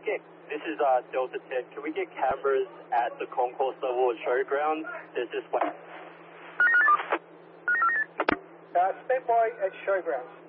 get, this is Delta 10, can we get cameras at the concourse level at Showgrounds? There's just like... Stand by at Showgrounds.